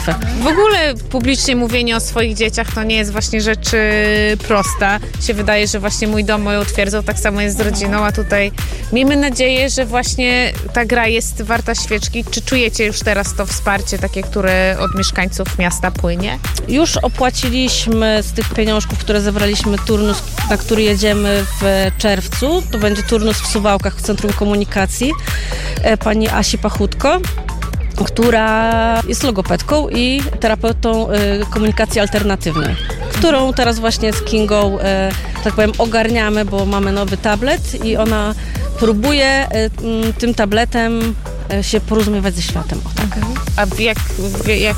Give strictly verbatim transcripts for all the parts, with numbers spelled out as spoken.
łatwe. W ogóle publicznie mówienie o swoich dzieciach to nie jest właśnie rzecz prosta. Się wydaje, że właśnie mój dom moją twierdzą, tak samo jest z rodziną, a tutaj miejmy nadzieję, że właśnie ta gra jest warta świeczki. Czy czujecie już teraz to wsparcie takie, które od mieszkańców miasta płynie? Już opłaciliśmy z tych pieniążków, które zebraliśmy, turnus, na który jedziemy w czerwcu. To będzie turnus w Suwałkach w Centrum Komunikacji pani Asi Pachutko, która jest logopedką i terapeutą y, komunikacji alternatywnej, którą teraz właśnie z Kingą, y, tak powiem, ogarniamy, bo mamy nowy tablet i ona próbuje y, y, tym tabletem y, się porozumiewać ze światem. O, tak. Okay. A jak, jak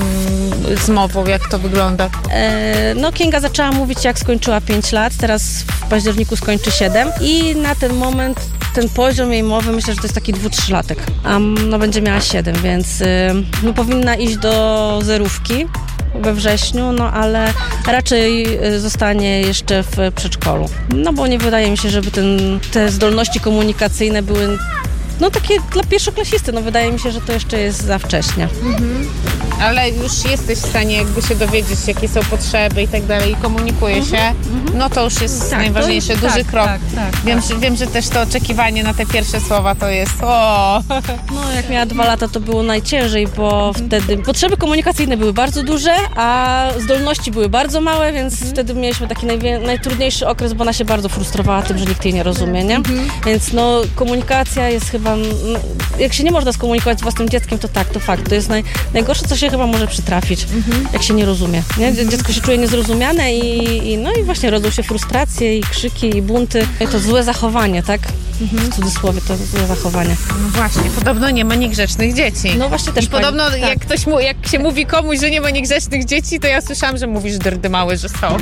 y, z mową, jak to wygląda? E, no Kinga zaczęła mówić, jak skończyła pięć lat, teraz w październiku skończy siedem i na ten moment ten poziom jej mowy, myślę, że to jest taki dwu, trzylatek, a no będzie miała siedem, więc y, no, powinna iść do zerówki we wrześniu, no ale raczej zostanie jeszcze w przedszkolu. No bo nie wydaje mi się, żeby ten, te zdolności komunikacyjne były no takie dla pierwszoklasisty, no wydaje mi się, że to jeszcze jest za wcześnie. Mhm. Ale już jesteś w stanie jakby się dowiedzieć, jakie są potrzeby i tak dalej i komunikuje mhm. się, no to już jest tak, najważniejszy, jest, duży tak, krok. Tak, tak, wiem, tak. Że, wiem, że też to oczekiwanie na te pierwsze słowa to jest o. No jak miała dwa lata, to było najciężej, bo mhm. wtedy potrzeby komunikacyjne były bardzo duże, a zdolności były bardzo małe, więc mhm. wtedy mieliśmy taki najwie, najtrudniejszy okres, bo ona się bardzo frustrowała tym, że nikt jej nie rozumie, nie? Mhm. Więc no komunikacja jest chyba, no, jak się nie można skomunikować z własnym dzieckiem, to tak, to fakt. To jest naj, najgorsze, co się chyba może przytrafić, mhm. jak się nie rozumie. Nie? Dziecko się czuje niezrozumiane i, i, no i właśnie rodzą się frustracje i krzyki i bunty. I to złe zachowanie, tak? Mhm. W cudzysłowie to złe zachowanie. No właśnie, podobno nie ma niegrzecznych dzieci. No właśnie też. I podobno pani, jak tak. ktoś mu, jak się mówi komuś, że nie ma niegrzecznych dzieci, to ja słyszałam, że mówisz drdy małe, że są.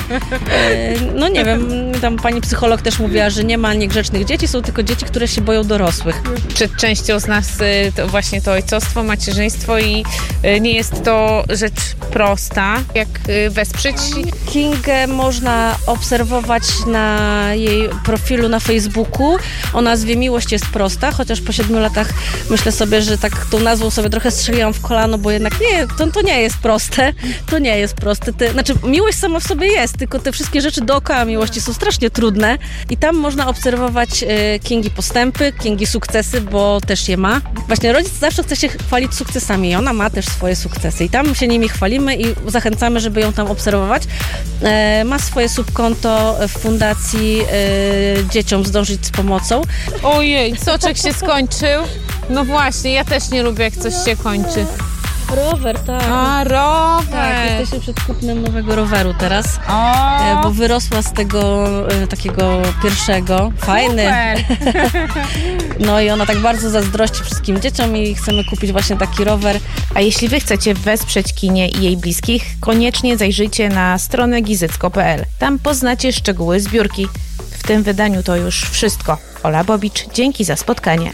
E, no nie wiem, tam pani psycholog też mówiła, że nie ma niegrzecznych dzieci, są tylko dzieci, które się boją dorosłych. Czy częścią z nas to właśnie to ojcostwo, macierzyństwo i nie jest to rzecz prosta, jak wesprzeć? Kingę można obserwować na jej profilu na Facebooku. O nazwie Miłość jest prosta, chociaż po siedmiu latach myślę sobie, że tak tą nazwą sobie trochę strzeliłam w kolano, bo jednak nie, to, to nie jest proste. To nie jest proste. Te, znaczy miłość sama w sobie jest, tylko te wszystkie rzeczy dookoła miłości są strasznie trudne i tam można obserwować y, Kingi postępy, Kingi sukcesy, bo też je ma. Właśnie rodzic zawsze chce się chwalić sukcesami i ona ma też swoje sukcesy i tam się nimi chwalimy i zachęcamy, żeby ją tam obserwować. E, ma swoje subkonto w fundacji e, Dzieciom Zdążyć z Pomocą. Ojej, soczek się skończył. No właśnie, ja też nie lubię, jak coś się kończy. Rower, tak. A, rower. Tak, jesteśmy przed kupnem nowego roweru teraz, o. bo wyrosła z tego e, takiego pierwszego. Fajny. No i ona tak bardzo zazdrości wszystkim dzieciom i chcemy kupić właśnie taki rower. A jeśli wy chcecie wesprzeć Kinie i jej bliskich, koniecznie zajrzyjcie na stronę gizycko kropka pe el. Tam poznacie szczegóły zbiórki. W tym wydaniu to już wszystko. Ola Bobicz, dzięki za spotkanie.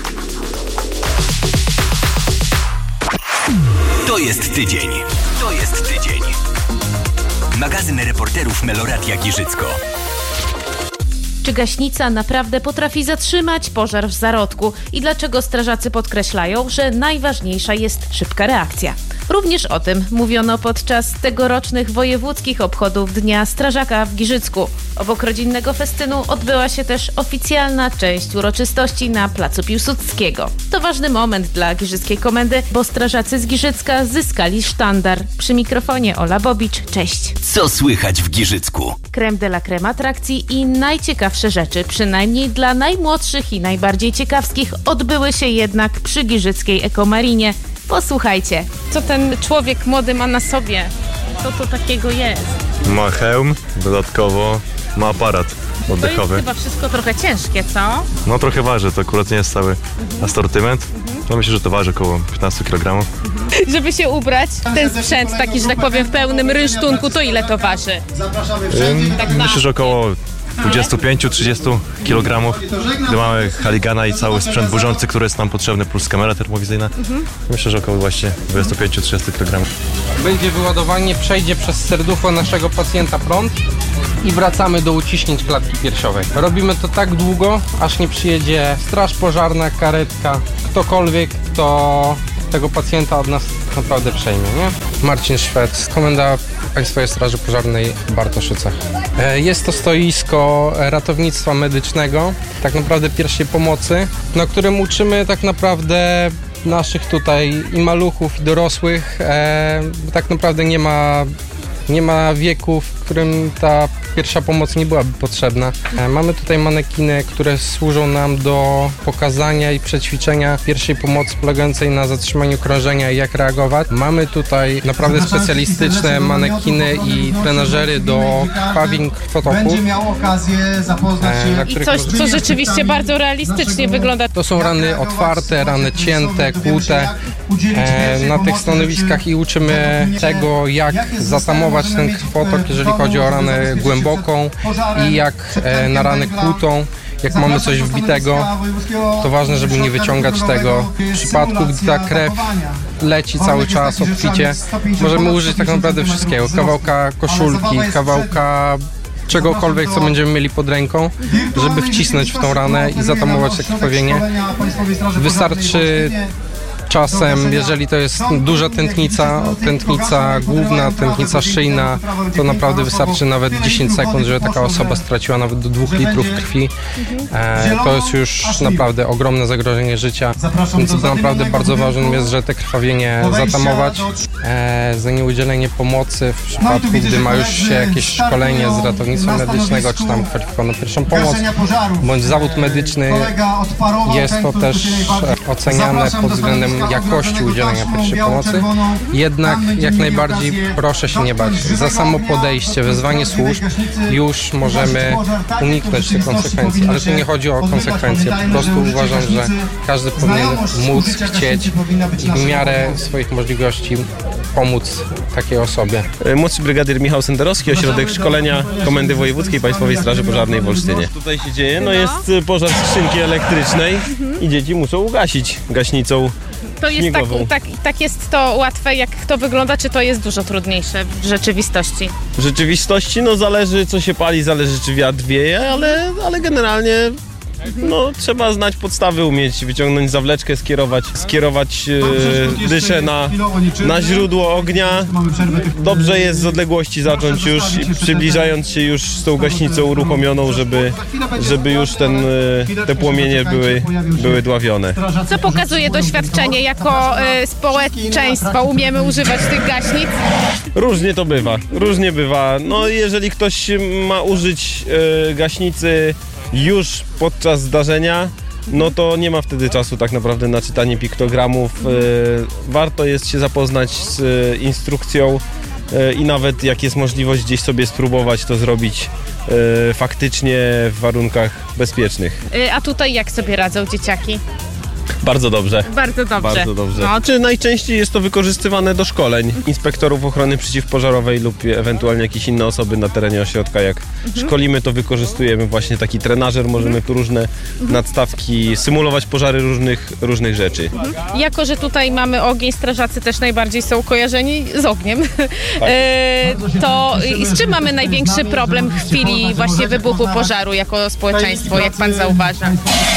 To jest tydzień. To jest tydzień. Magazyn reporterów Meloradia Giżycko. Czy gaśnica naprawdę potrafi zatrzymać pożar w zarodku? I dlaczego strażacy podkreślają, że najważniejsza jest szybka reakcja? Również o tym mówiono podczas tegorocznych wojewódzkich obchodów Dnia Strażaka w Giżycku. Obok rodzinnego festynu odbyła się też oficjalna część uroczystości na placu Piłsudskiego. To ważny moment dla Giżyckiej Komendy, bo strażacy z Giżycka zyskali sztandar. Przy mikrofonie Ola Bobicz, cześć. Co słychać w Giżycku? Creme de la creme atrakcji i najciekawsze rzeczy, przynajmniej dla najmłodszych i najbardziej ciekawskich, odbyły się jednak przy Giżyckiej Ekomarinie. Posłuchajcie, co ten człowiek młody ma na sobie, co to takiego jest. Ma hełm, dodatkowo ma aparat oddechowy. To jest chyba wszystko trochę ciężkie, co? No trochę waży, to akurat nie jest cały mhm. asortyment. Mhm. No myślę, że to waży około piętnaście kilogramów. Mhm. Żeby się ubrać w ten sprzęt taki, że tak powiem, w pełnym rynsztunku, to ile to waży? Ym, tak myślę, że około dwadzieścia pięć do trzydziestu kilogramów, gdy mamy haligana i cały sprzęt burzący, który jest nam potrzebny, plus kamera termowizyjna. Mhm. Myślę, że około właśnie dwadzieścia pięć do trzydziestu kilogramów. Będzie wyładowanie, przejdzie przez serducho naszego pacjenta prąd i wracamy do uciśnięć klatki piersiowej. Robimy to tak długo, aż nie przyjedzie straż pożarna, karetka, ktokolwiek, kto tego pacjenta od nas naprawdę przejmie, nie? Marcin Szwed, Komenda Państwowej Straży Pożarnej w Bartoszycach. Jest to stoisko ratownictwa medycznego, tak naprawdę pierwszej pomocy, na którym uczymy tak naprawdę naszych tutaj i maluchów, i dorosłych. Tak naprawdę nie ma, nie ma wieku, w którym ta pierwsza pomoc nie byłaby potrzebna. Mamy tutaj manekiny, które służą nam do pokazania i przećwiczenia pierwszej pomocy polegającej na zatrzymaniu krążenia i jak reagować. Mamy tutaj naprawdę specjalistyczne manekiny i trenażery do krwawień krwotoku. Będzie miał okazję zapoznać się. I coś, co rzeczywiście bardzo realistycznie wygląda. To są rany otwarte, rany cięte, kłute na tych stanowiskach i uczymy tego, jak zatamować ten krwotok, jeżeli chodzi o ranę głęboką i jak na ranę kłutą. Jak mamy coś wbitego, to ważne, żeby nie wyciągać tego. W przypadku, gdy ta krew leci cały czas obficie, możemy użyć tak naprawdę wszystkiego. Kawałka koszulki, kawałka czegokolwiek, co będziemy mieli pod ręką, żeby wcisnąć w tą ranę i zatamować to krwawienie. Wystarczy czasem, jeżeli to jest duża tętnica, tętnica główna, tętnica szyjna, to naprawdę wystarczy nawet dziesięć sekund, żeby taka osoba straciła nawet do dwóch litrów krwi. E, to jest już naprawdę ogromne zagrożenie życia, więc naprawdę bardzo ważne jest, że te krwawienie zatamować. E, za nieudzielenie pomocy w przypadku, gdy ma już się jakieś szkolenie z ratownictwa medycznego, czy tam kwalifikowaną pierwszą pomoc, bądź zawód medyczny, jest to też oceniane pod względem jakości udzielenia pierwszej pomocy. Jednak jak najbardziej proszę się nie bać. Za samo podejście, wezwanie służb już możemy uniknąć tych konsekwencji, ale tu nie chodzi o konsekwencje. Po prostu uważam, że każdy powinien móc, chcieć i w miarę swoich możliwości pomóc takiej osobie. Młodszy brygadyr Michał Senderowski, Ośrodek Szkolenia Komendy Wojewódzkiej Państwowej Straży Pożarnej w Olsztynie. Co tutaj się dzieje? No jest pożar skrzynki elektrycznej i dzieci muszą ugasić gaśnicą To jest tak, śniegową. tak, tak jest to łatwe, jak to wygląda, czy to jest dużo trudniejsze w rzeczywistości? W rzeczywistości no zależy co się pali, zależy czy wiatr wieje, ale, ale generalnie no trzeba znać podstawy, umieć wyciągnąć zawleczkę, skierować, skierować e, dyszę na, na źródło ognia. Dobrze jest z odległości zacząć już i przybliżając się już z tą gaśnicą uruchomioną, żeby, żeby już ten, e, te płomienie były, były dławione. Co pokazuje doświadczenie jako y, społeczeństwo? Umiemy używać tych gaśnic? Różnie to bywa, różnie bywa. No jeżeli ktoś ma użyć e, gaśnicy już podczas zdarzenia, no to nie ma wtedy czasu tak naprawdę na czytanie piktogramów. Warto jest się zapoznać z instrukcją i nawet jak jest możliwość gdzieś sobie spróbować to zrobić faktycznie w warunkach bezpiecznych. A tutaj jak sobie radzą dzieciaki? Bardzo dobrze. Bardzo dobrze. Bardzo dobrze. No. Czy najczęściej jest to wykorzystywane do szkoleń inspektorów ochrony przeciwpożarowej lub ewentualnie jakieś inne osoby na terenie ośrodka. Jak mhm. szkolimy, to wykorzystujemy właśnie taki trenażer. Możemy tu różne mhm. nadstawki, symulować pożary różnych, różnych rzeczy. Mhm. Jako, że tutaj mamy ogień, strażacy też najbardziej są kojarzeni z ogniem. Tak. e, to i z czym mamy największy problem w chwili właśnie wybuchu pożaru jako społeczeństwo, jak pan zauważa?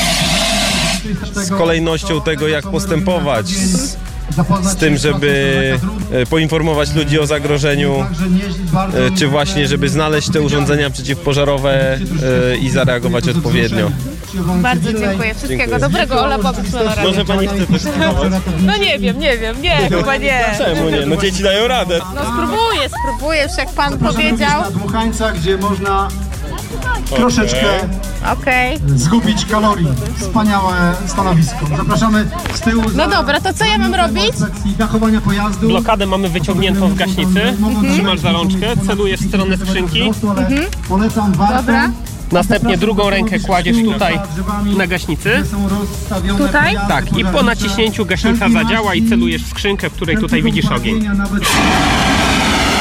Z kolejnością tego, jak postępować, z, z tym, żeby poinformować ludzi o zagrożeniu, czy właśnie, żeby znaleźć te urządzenia przeciwpożarowe i zareagować odpowiednio. Bardzo dziękuję. Wszystkiego dziękuję. Dobrego. Ola Bobik. Może pani chce coś spróbować? No nie wiem, nie wiem, nie, chyba nie. Czemu nie? No dzieci dają radę. No spróbuję, spróbuję, już jak pan powiedział. Na dmuchańca, gdzie można troszeczkę okay. zgubić kalorii. Wspaniałe stanowisko. Zapraszamy z tyłu. No dobra, to co ja mam robić? Dachowania pojazdu. Blokadę mamy wyciągniętą w gaśnicy. Mhm. Trzymasz za rączkę, celujesz w stronę skrzynki. Mhm. Polecam warto. Dobra. Następnie drugą rękę kładziesz tutaj na gaśnicy. Tutaj? Tak, i po naciśnięciu gaśnica zadziała i celujesz w skrzynkę, w której tutaj widzisz ogień.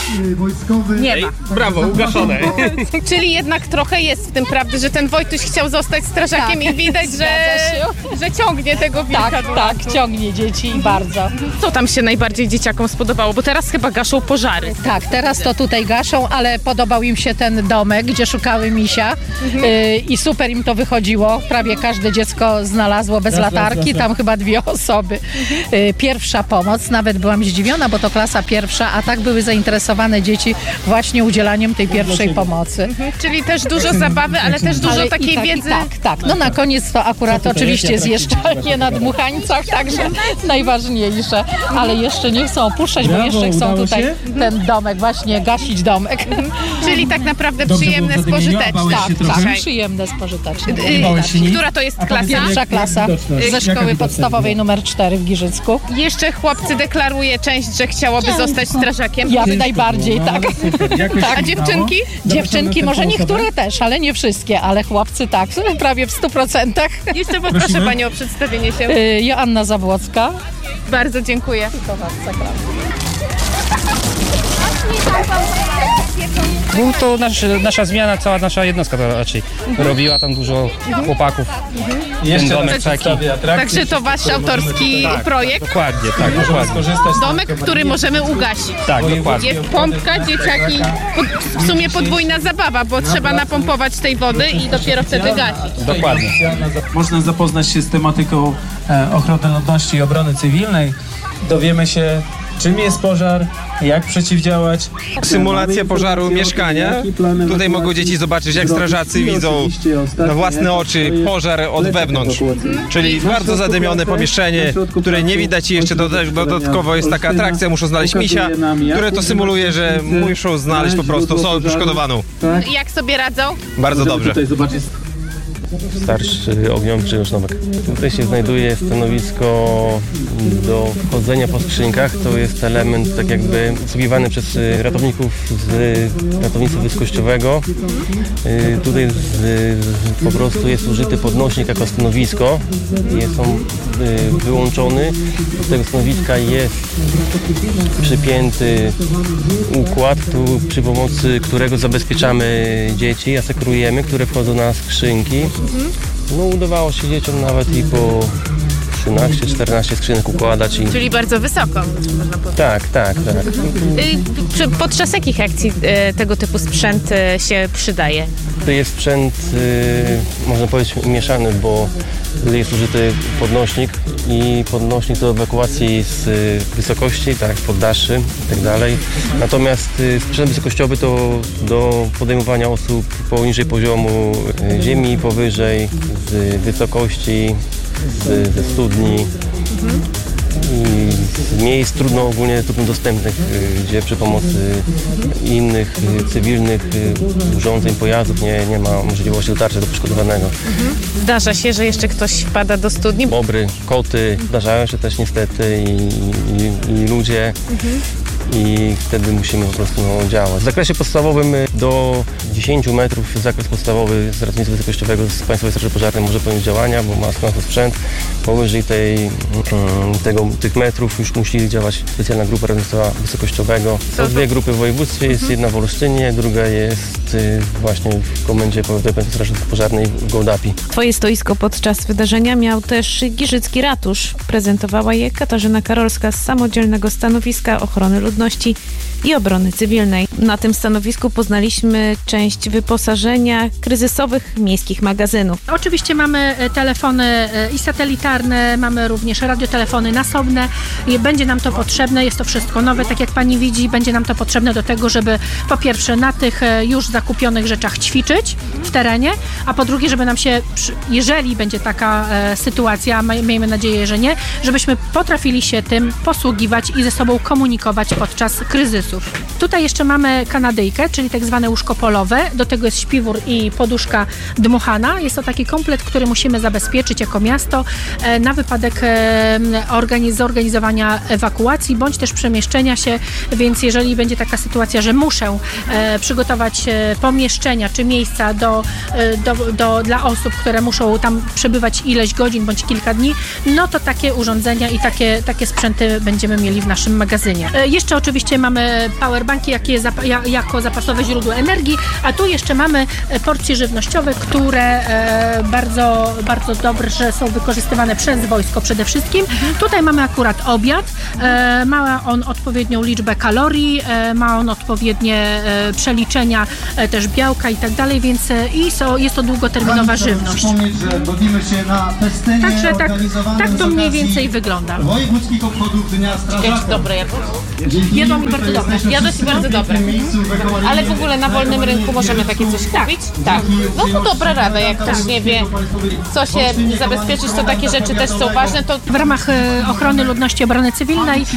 wojskowy. Nie ma. Brawo, ugaszone. Czyli jednak trochę jest w tym prawdy, że ten Wojtuś chciał zostać strażakiem Tak. i widać, że, że ciągnie tego wilka. Tak, tak, ciągnie dzieci i bardzo. Co tam się najbardziej dzieciakom spodobało? Bo teraz chyba gaszą pożary. Tak, teraz to tutaj gaszą, ale podobał im się ten domek, gdzie szukały misia y, i super im to wychodziło. Prawie każde dziecko znalazło bez latarki, tam chyba dwie osoby. Y, pierwsza pomoc, nawet byłam zdziwiona, bo to klasa pierwsza, a tak były zainteresowane dzieci właśnie udzielaniem tej pierwszej pomocy. Czyli też dużo zabawy, ale też dużo Ale takiej i tak, wiedzy. I tak, tak. No na koniec to akurat oczywiście zjeżdżalnie na dmuchańcach, także najważniejsze. Ale jeszcze nie chcą opuszczać, bo jeszcze chcą tutaj ten domek, właśnie gasić domek. Czyli tak naprawdę przyjemne spożyteczne. Tak, tak, Dzisiaj. przyjemne spożyteczne. Y, Która to jest klasa? Pierwsza klasa ze szkoły podstawowej numer cztery w Giżycku. Jeszcze chłopcy deklaruje część, że chciałaby zostać strażakiem. Ja najbardziej, tak. A dziewczynki? Dziewczynki, może niektóre też, ale nie wszystkie, ale chłopcy tak, prawie w stu procentach. Jeszcze poproszę Panią o przedstawienie się. Y, Joanna Zabłocka. Bardzo dziękuję. Był to nasz, nasza zmiana, cała nasza jednostka to raczej robiła, tam dużo chłopaków. Ten domek taki. Także to Wasz autorski Tak, projekt. Dokładnie, tak, dokładnie. Domek, który możemy ugasić. Tak, dokładnie. Jest pompka, dzieciaki, pod, w sumie podwójna zabawa, bo trzeba napompować tej wody i dopiero wtedy gasić. Dokładnie. Można zapoznać się z tematyką e, ochrony ludności i obrony cywilnej. Dowiemy się, czym jest pożar, jak przeciwdziałać. Symulacja pożaru mieszkania. Tutaj mogą dzieci zobaczyć, jak strażacy widzą na własne oczy pożar od wewnątrz. Czyli bardzo zadymione pomieszczenie, które nie widać i jeszcze dodatkowo jest taka atrakcja, muszą znaleźć misia, które to symuluje, że muszą znaleźć po prostu osobę poszkodowaną. Jak sobie radzą? Bardzo dobrze. Starszy ogniomczy Nomek. Tutaj się znajduje stanowisko do wchodzenia po skrzynkach. To jest element tak jakby obsługiwany przez ratowników z ratownictwa wysokościowego. Tutaj z, po prostu jest użyty podnośnik jako stanowisko. Jest on wyłączony. Do tego stanowiska jest przypięty układ, tu, przy pomocy którego zabezpieczamy dzieci, asekurujemy, które wchodzą na skrzynki. No udawało się dzieciom nawet i po trzynaście czternaście skrzynek układać. I... Czyli bardzo wysoko, można powiedzieć. Tak, tak, tak. Y, podczas jakich akcji y, tego typu sprzęt y, się przydaje? To jest sprzęt, y, można powiedzieć, mieszany, bo jest użyty podnośnik i podnośnik do ewakuacji z y, wysokości, tak, poddaszy i tak dalej. Natomiast y, sprzęt wysokościowy to do podejmowania osób poniżej poziomu y, ziemi, powyżej, z wysokości, z, ze studni. Mhm. I z miejsc trudno, ogólnie trudno dostępnych, gdzie przy pomocy innych cywilnych urządzeń, pojazdów nie, nie ma możliwości dotarcia do poszkodowanego. Zdarza się, że jeszcze ktoś wpada do studni? Bobry, koty, zdarzają się też niestety i, i, i ludzie. Mhm. I wtedy musimy po prostu no, działać. W zakresie podstawowym do dziesięciu metrów zakres podstawowy z ratownictwa wysokościowego z Państwowej Straży Pożarnej może podjąć działania, bo ma na to sprzęt. Powyżej tej, tego, tych metrów już musi działać specjalna grupa ratownictwa wysokościowego. Są dwie grupy w województwie, jest jedna w Olsztynie, druga jest właśnie w Komendzie Powiatowej Państwowej Straży Pożarnej w Gołdapi. Twoje stoisko podczas wydarzenia miał też Giżycki Ratusz. Prezentowała je Katarzyna Karolska z Samodzielnego Stanowiska Ochrony Ludności i Obrony Cywilnej. Na tym stanowisku poznaliśmy część wyposażenia kryzysowych miejskich magazynów. Oczywiście mamy telefony i satelitarne, mamy również radiotelefony nasobne. Będzie nam to potrzebne, jest to wszystko nowe, tak jak pani widzi, będzie nam to potrzebne do tego, żeby po pierwsze na tych już zakupionych rzeczach ćwiczyć w terenie, a po drugie, żeby nam się, jeżeli będzie taka sytuacja, miejmy nadzieję, że nie, żebyśmy potrafili się tym posługiwać i ze sobą komunikować podczas kryzysów. Tutaj jeszcze mamy mamy kanadyjkę, czyli tak zwane łóżko polowe. Do tego jest śpiwór i poduszka dmuchana. Jest to taki komplet, który musimy zabezpieczyć jako miasto na wypadek zorganizowania ewakuacji, bądź też przemieszczenia się, więc jeżeli będzie taka sytuacja, że muszę przygotować pomieszczenia czy miejsca do, do, do, dla osób, które muszą tam przebywać ileś godzin bądź kilka dni, no to takie urządzenia i takie, takie sprzęty będziemy mieli w naszym magazynie. Jeszcze oczywiście mamy powerbanki jakie zap jako zapasowe źródło energii, a tu jeszcze mamy porcje żywnościowe, które bardzo, bardzo dobrze są wykorzystywane przez wojsko przede wszystkim. Mhm. Tutaj mamy akurat obiad, ma on odpowiednią liczbę kalorii, ma on odpowiednie przeliczenia też białka i tak dalej, więc i so, jest to długoterminowa żywność. Także tak, tak to mniej więcej wygląda. Wojewódzkich obchodów Dnia Strażaka. Dobre jadło? Jadło mi bardzo dobre. Jadło ci bardzo dobre. Ale w ogóle na wolnym rynku możemy takie coś kupić? Tak. No to dobra rada, jak ktoś nie wie, co się zabezpieczyć, to takie rzeczy też są ważne. To... W ramach ochrony ludności obrony cywilnej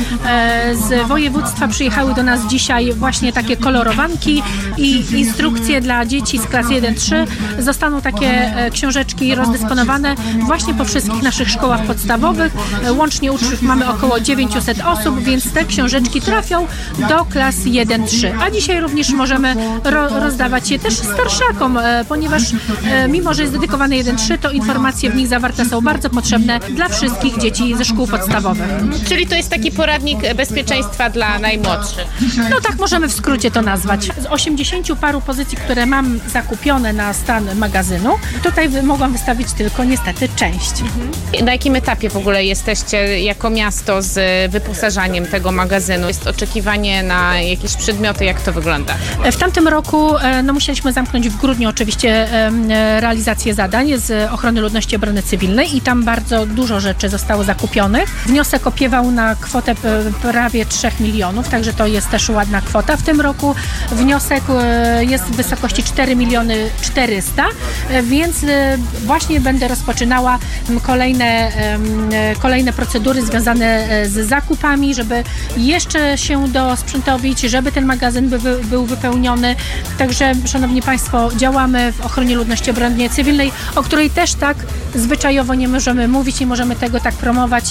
z województwa przyjechały do nas dzisiaj właśnie takie kolorowanki i instrukcje dla dzieci z klas jeden trzy. Zostaną takie książeczki rozdysponowane właśnie po wszystkich naszych szkołach podstawowych. Łącznie uczniów mamy około dziewięćset osób, więc te książeczki trafią do klas jeden trzy. A dzisiaj również możemy ro rozdawać je też starszakom, ponieważ mimo, że jest dedykowany jeden trzy, to informacje w nich zawarte są bardzo potrzebne dla wszystkich dzieci ze szkół podstawowych. Czyli to jest taki poradnik bezpieczeństwa dla najmłodszych. No tak możemy w skrócie to nazwać. Z osiemdziesięciu paru pozycji, które mam zakupione na stan magazynu, tutaj mogłam wystawić tylko niestety część. Mhm. Na jakim etapie w ogóle jesteście jako miasto z wyposażaniem tego magazynu? Jest oczekiwanie na jakieś przedmioty, jak to wygląda? W tamtym roku no, musieliśmy zamknąć w grudniu oczywiście realizację zadań z ochrony ludności obrony cywilnej i tam bardzo dużo rzeczy zostało zakupionych. Wniosek opiewał na kwotę prawie trzech milionów, także to jest też ładna kwota. W tym roku wniosek jest w wysokości cztery miliony czterysta, więc właśnie będę rozpoczynała kolejne, kolejne procedury związane z zakupami, żeby jeszcze się dosprzętowić, żeby ten magazyn by, był wypełniony. Także, szanowni państwo, działamy w ochronie ludności obrony cywilnej, o której też tak zwyczajowo nie możemy mówić, nie możemy tego tak promować,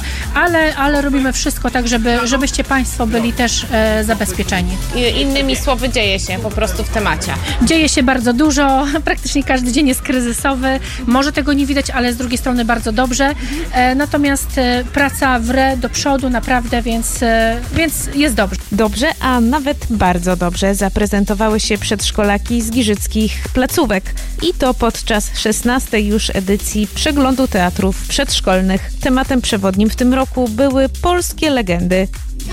ale, ale robimy wszystko tak, żeby, żebyście państwo byli też zabezpieczeni. Innymi słowy, dzieje się po prostu w temacie. Dzieje się bardzo dużo, praktycznie każdy dzień jest kryzysowy, może tego nie widać, ale z drugiej strony bardzo dobrze. Natomiast praca wre do przodu naprawdę, więc, więc jest dobrze. Dobrze, a nawet bardzo dobrze zaprezentowały się przedszkolaki z giżyckich placówek. I to podczas szesnastej już edycji Przeglądu Teatrów Przedszkolnych. Tematem przewodnim w tym roku były polskie legendy.